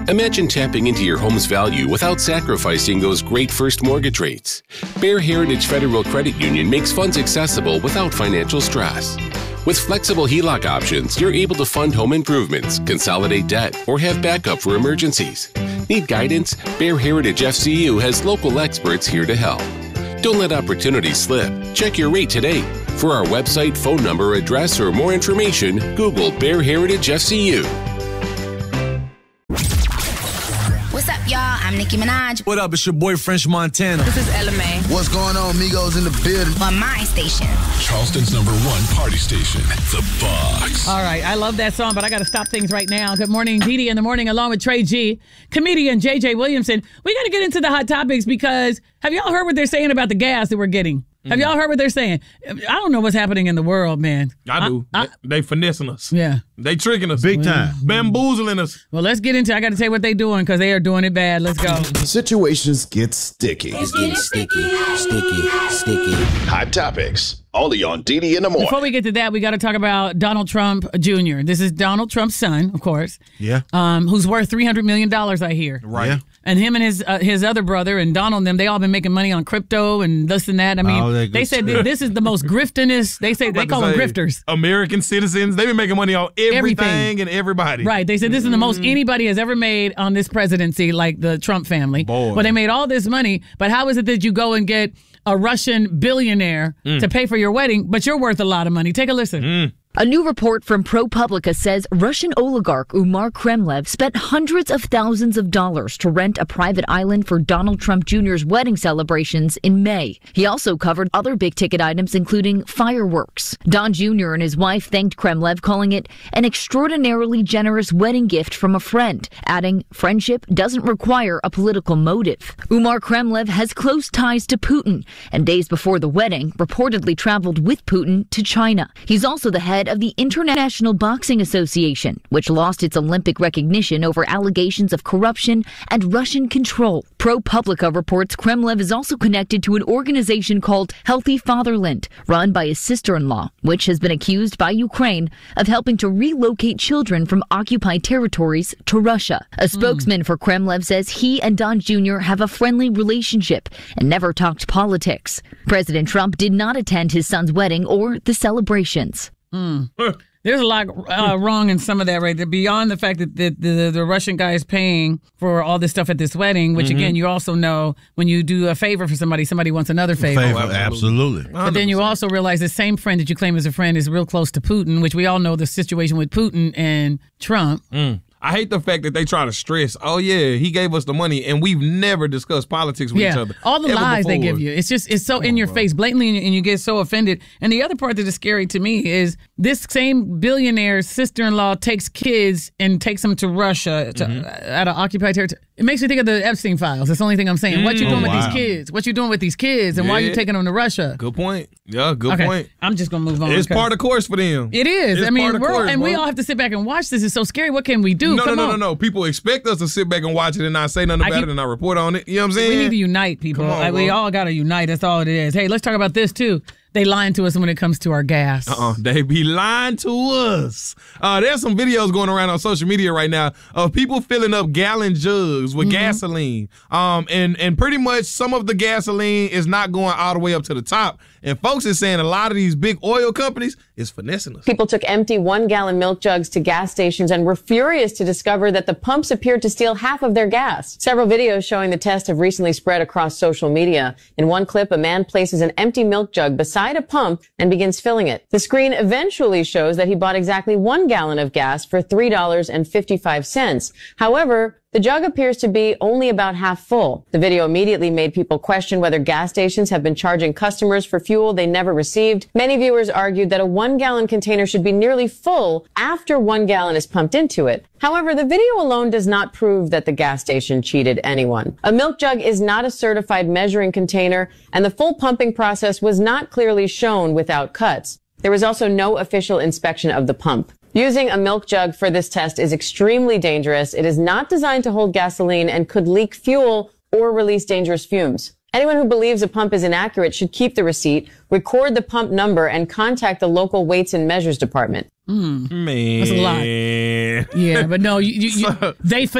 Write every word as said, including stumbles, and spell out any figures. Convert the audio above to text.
Imagine tapping into your home's value without sacrificing those great first mortgage rates. Bear Heritage Federal Credit Union makes funds accessible without financial stress. With flexible H E L O C options, you're able to fund home improvements, consolidate debt, or have backup for emergencies. Need guidance? Bear Heritage F C U has local experts here to help. Don't let opportunities slip. Check your rate today. For our website, phone number, address, or more information, Google Bear Heritage F C U. What's up, y'all? I'm Nicki Minaj. What up? It's your boy, French Montana. This is Ella Mai. What's going on, Migos in the building? On my station. Charleston's number one party station, The Box. All right, I love that song, but I got to stop things right now. Good morning, Dee Dee in the morning, along with Trey G. Comedian J J Williamson. We got to get into the hot topics because have y'all heard what they're saying about the gas that we're getting? Have y'all heard what they're saying? I don't know what's happening in the world, man. I do. I, I, they, they finessing us. Yeah. They tricking us. Big time. Bamboozling us. Well, let's get into it. I got to tell you what they're doing because they are doing it bad. Let's go. Situations get sticky. It's getting sticky, sticky, sticky. Hot topics. Only on Dee Dee in the morning. Before we get to that, we got to talk about Donald Trump Junior This is Donald Trump's son, of course. Yeah. Um, who's worth three hundred million dollars, I hear. Right. Yeah. And him and his uh, his other brother and Donald and them, they all been making money on crypto and this and that. I mean, Oh, that they good said stuff. this is the most griftinest. They say they About call to them say, grifters. American citizens. They've been making money on everything, Everything. and everybody. Right. They said this is the most anybody has ever made on this presidency, like the Trump family. Boy. Well, they made all this money, but how is it that you go and get a Russian billionaire to pay for your wedding, but you're worth a lot of money? Take a listen. Mm. A new report from ProPublica says Russian oligarch Umar Kremlev spent hundreds of thousands of dollars to rent a private island for Donald Trump Junior's wedding celebrations in May. He also covered other big-ticket items, including fireworks. Don Junior and his wife thanked Kremlev, calling it an extraordinarily generous wedding gift from a friend, adding, friendship doesn't require a political motive. Umar Kremlev has close ties to Putin, and days before the wedding, reportedly traveled with Putin to China. He's also the head of the International Boxing Association, which lost its Olympic recognition over allegations of corruption and Russian control. ProPublica reports Kremlev is also connected to an organization called Healthy Fatherland, run by his sister-in-law, which has been accused by Ukraine of helping to relocate children from occupied territories to Russia. A spokesman for Kremlev says he and Don Junior have a friendly relationship and never talked politics. President Trump did not attend his son's wedding or the celebrations. Mm. There's a lot uh, wrong in some of that right there. Beyond the fact that the, the, the Russian guy is paying for all this stuff at this wedding, which, mm-hmm. again, you also know when you do a favor for somebody, somebody wants another favor. favor oh, absolutely. But then you also realize the same friend that you claim is a friend is real close to Putin, which we all know the situation with Putin and Trump. Mm. I hate the fact that they try to stress, oh, yeah, he gave us the money, and we've never discussed politics with yeah. each other. All the lies before. they give you. It's just, it's so Come in on, your bro. face, blatantly, and you get so offended. And the other part that is scary to me is this same billionaire's sister-in-law takes kids and takes them to Russia to, Mm-hmm. at an occupied territory. It makes me think of the Epstein files. That's the only thing I'm saying. Mm. What you doing Oh, with wow. these kids? What you doing with these kids? And why are you Yeah. taking them to Russia? Good point. Yeah, good okay. point. I'm just going to move on. It's okay. part of the course for them. It is. It's I mean, part of we're, course, and we bro. all have to sit back and watch this. It's so scary. What can we do? No, Come no, no, on. no, no. People expect us to sit back and watch it and not say nothing I about keep- it and not report on it. You know what I'm saying? We need to unite, people. Come on, Like, we bro. all got to unite. That's all it is. Hey, let's talk about this, too. They lying to us when it comes to our gas. Uh-uh. They be lying to us. Uh, there's some videos going around on social media right now of people filling up gallon jugs with Mm-hmm. gasoline. Um, and, and pretty much some of the gasoline is not going all the way up to the top. And folks is saying a lot of these big oil companies is finessing us. People took empty one-gallon milk jugs to gas stations and were furious to discover that the pumps appeared to steal half of their gas. Several videos showing the test have recently spread across social media. In one clip, a man places an empty milk jug beside a pump and begins filling it. The screen eventually shows that he bought exactly one gallon of gas for three dollars and fifty-five cents. However, the jug appears to be only about half full. The video immediately made people question whether gas stations have been charging customers for fuel they never received. Many viewers argued that a one-gallon container should be nearly full after one gallon is pumped into it. However, the video alone does not prove that the gas station cheated anyone. A milk jug is not a certified measuring container, and the full pumping process was not clearly shown without cuts. There was also no official inspection of the pump. Using a milk jug for this test is extremely dangerous. It is not designed to hold gasoline and could leak fuel or release dangerous fumes. Anyone who believes a pump is inaccurate should keep the receipt, record the pump number, and contact the local weights and measures department. Mm. Man. That's a lot. Yeah, but no, you, you, you, they